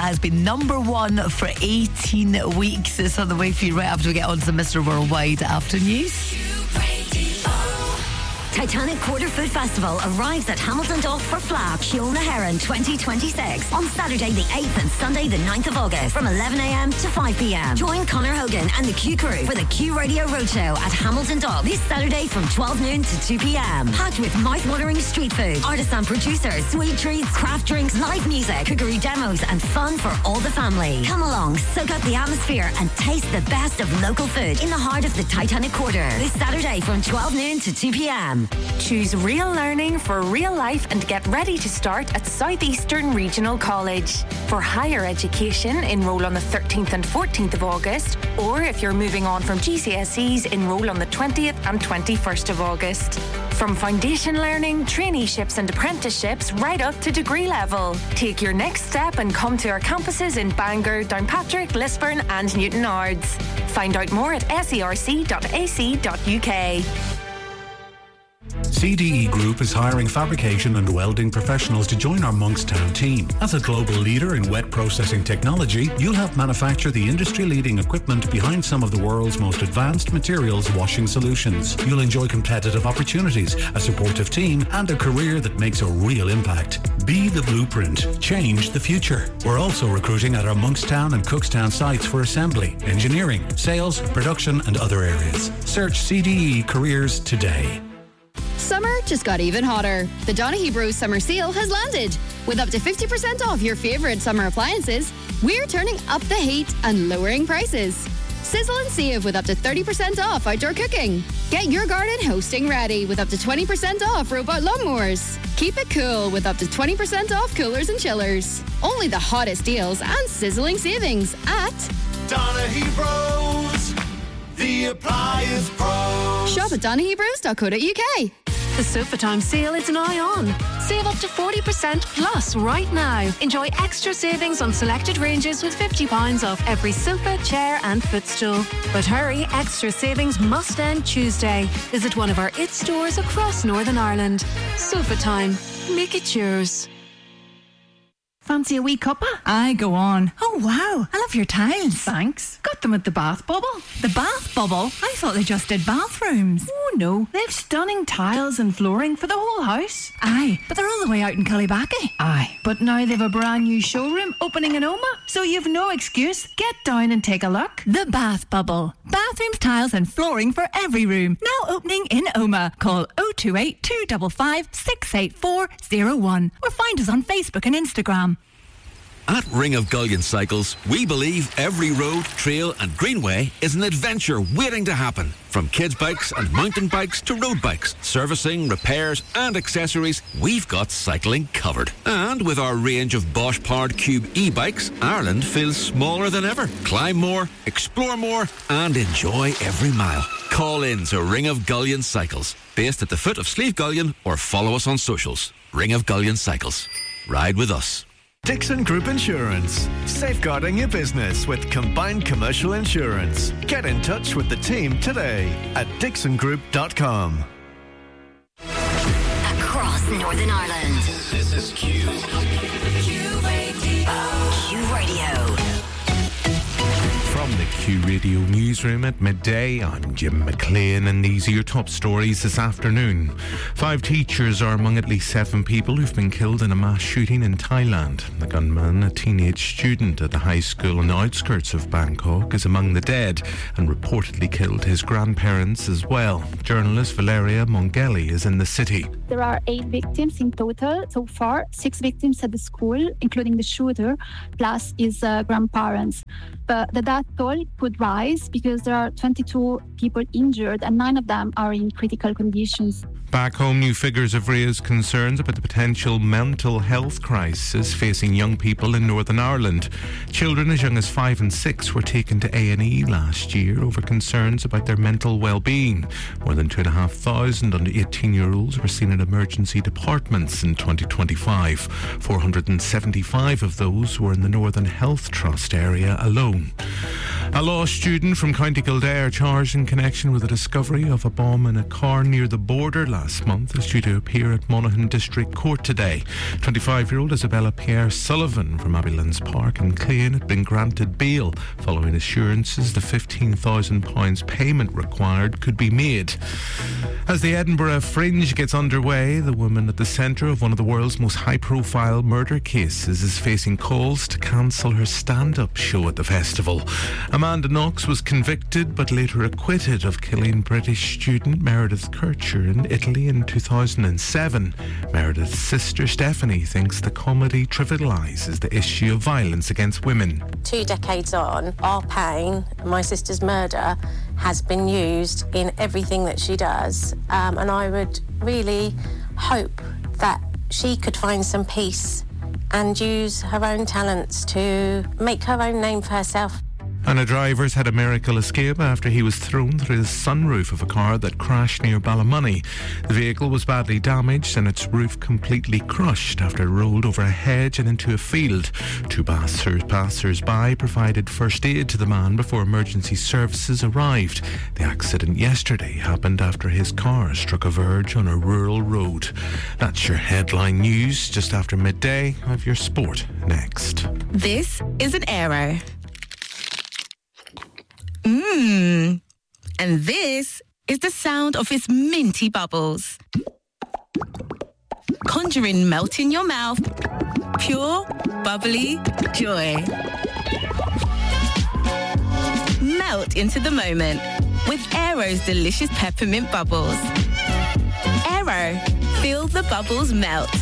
has been number one for 18 weeks. It's on the way for you right after we get on to Mr. Worldwide after news. Titanic Quarter Food Festival arrives at Hamilton Dock for Fleadh Ciolna Heron 2026 on Saturday the 8th and Sunday the 9th of August from 11am to 5pm. Join Conor Hogan and the Q Crew for the Q Radio Roadshow at Hamilton Dock this Saturday from 12 noon to 2pm. Packed with mouth-watering street food, artisan producers, sweet treats, craft drinks, live music, cookery demos and fun for all the family. Come along, soak up the atmosphere and taste the best of local food in the heart of the Titanic Quarter this Saturday from 12 noon to 2pm. Choose real learning for real life and get ready to start at Southeastern Regional College. For higher education, enrol on the 13th and 14th of August, or if you're moving on from GCSEs, enrol on the 20th and 21st of August. From foundation learning, traineeships and apprenticeships right up to degree level. Take your next step and come to our campuses in Bangor, Downpatrick, Lisburn and Newton Ards. Find out more at serc.ac.uk. CDE Group is hiring fabrication and welding professionals to join our Monkstown team. As a global leader in wet processing technology, you'll help manufacture the industry-leading equipment behind some of the world's most advanced materials washing solutions. You'll enjoy competitive opportunities, a supportive team, and a career that makes a real impact. Be the blueprint. Change the future. We're also recruiting at our Monkstown and Cookstown sites for assembly, engineering, sales, production, and other areas. Search CDE Careers today. Summer just got even hotter. The Donaghy Bros Summer Sale has landed. With up to 50% off your favourite summer appliances, we're turning up the heat and lowering prices. Sizzle and save with up to 30% off outdoor cooking. Get your garden hosting ready with up to 20% off robot lawnmowers. Keep it cool with up to 20% off coolers and chillers. Only the hottest deals and sizzling savings at Donaghy Bros, the appliance pros. Shop at donaghybros.co.uk. The Sofa Time sale is now on. Save up to 40% plus right now. Enjoy extra savings on selected ranges with £50 off every sofa, chair and footstool. But hurry, extra savings must end Tuesday. Visit one of our IT stores across Northern Ireland. Sofa Time. Make it yours. Fancy a wee cuppa? Aye, go on. Oh, wow. I love your tiles. Thanks. Got them at the Bath Bubble. The Bath Bubble? I thought they just did bathrooms. Oh, no. They've stunning tiles and flooring for the whole house. Aye, but they're all the way out in Cullybackey. Aye, but now they've a brand new showroom opening in Oma, so you've no excuse. Get down and take a look. The Bath Bubble. Bathrooms, tiles and flooring for every room. Now opening in Oma. Call 028 255 68401 or find us on Facebook and Instagram. At Ring of Gullion Cycles, we believe every road, trail and greenway is an adventure waiting to happen. From kids' bikes and mountain bikes to road bikes, servicing, repairs and accessories, we've got cycling covered. And with our range of Bosch powered Cube e-bikes, Ireland feels smaller than ever. Climb more, explore more and enjoy every mile. Call in to Ring of Gullion Cycles, based at the foot of Slieve Gullion, or follow us on socials. Ring of Gullion Cycles. Ride with us. Dixon Group Insurance. Safeguarding your business with combined commercial insurance. Get in touch with the team today at dixongroup.com. Across Northern Ireland. This is Q. Q Radio. Q Radio. From the Q Radio newsroom at midday, I'm Jim McLean, and these are your top stories this afternoon. 5 teachers are among at least 7 people who've been killed in a mass shooting in Thailand. The gunman, a teenage student at the high school on the outskirts of Bangkok, is among the dead and reportedly killed his grandparents as well. Journalist Valeria Mongeli is in the city. There are 8 victims in total so far, 6 victims at the school, including the shooter, plus his grandparents. But the death toll could rise because there are 22 people injured and 9 of them are in critical conditions. Back home, new figures have raised concerns about the potential mental health crisis facing young people in Northern Ireland. Children as young as 5 and 6 were taken to A&E last year over concerns about their mental well-being. More than 2,500 under 18-year-olds were seen in emergency departments in 2025. 475 of those were in the Northern Health Trust area alone. A law student from County Kildare charged in connection with the discovery of a bomb in a car near the border last month is due to appear at Monaghan District Court today. 25-year-old Isabella Pierre Sullivan from Abbeylands Park in Clane had been granted bail following assurances the £15,000 payment required could be made. As the Edinburgh Fringe gets underway, the woman at the centre of one of the world's most high-profile murder cases is facing calls to cancel her stand-up show at the festival. Amanda Knox was convicted but later acquitted of killing British student Meredith Kircher in Italy in 2007. Meredith's sister Stephanie thinks the comedy trivialises the issue of violence against women. 2 decades on, our pain, my sister's murder, has been used in everything that she does. And I would really hope that she could find some peace and use her own talents to make her own name for herself. And a driver's had a miracle escape after he was thrown through the sunroof of a car that crashed near Ballymoney. The vehicle was badly damaged and its roof completely crushed after it rolled over a hedge and into a field. 2 passers-by provided first aid to the man before emergency services arrived. The accident yesterday happened after his car struck a verge on a rural road. That's your headline news just after midday. Have your sport next. This is an Aero. And this is the sound of its minty bubbles. Conjuring melt in your mouth. Pure, bubbly joy. Melt into the moment with Aero's delicious peppermint bubbles. Aero, feel the bubbles melt.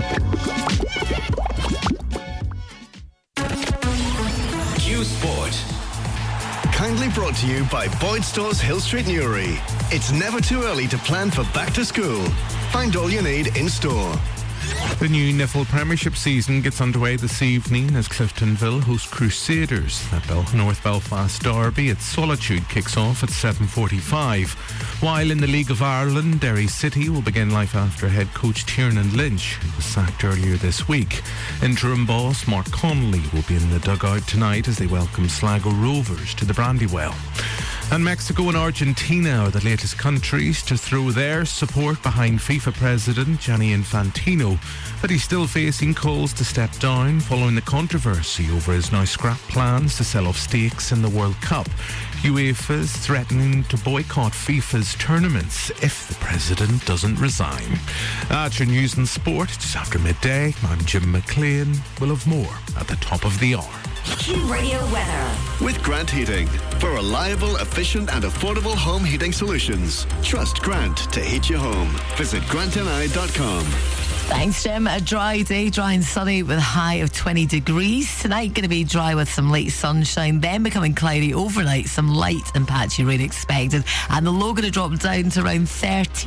Q Sport. Kindly brought to you by Boyd Stores Hill Street Newry. It's never too early to plan for back to school. Find all you need in store. The new Niffle Premiership season gets underway this evening as Cliftonville host Crusaders. That North Belfast derby at Solitude kicks off at 7:45. While in the League of Ireland, Derry City will begin life after head coach Tiernan Lynch, who was sacked earlier this week. Interim boss Mark Connolly will be in the dugout tonight as they welcome Sligo Rovers to the Brandywell. And Mexico and Argentina are the latest countries to throw their support behind FIFA President Gianni Infantino, but he's still facing calls to step down following the controversy over his now scrapped plans to sell off stakes in the World Cup. UEFA is threatening to boycott FIFA's tournaments if the president doesn't resign. That's your news and sport just after midday. I'm Jim McLean. We'll have more at the top of the hour. Q Radio weather. With Grant Heating. For reliable, efficient and affordable home heating solutions. Trust Grant to heat your home. Visit grantni.com. Thanks, Jim. A dry day, dry and sunny with a high of 20 degrees. Tonight going to be dry with some late sunshine, then becoming cloudy overnight, some light and patchy rain expected, and the low going to drop down to around 13.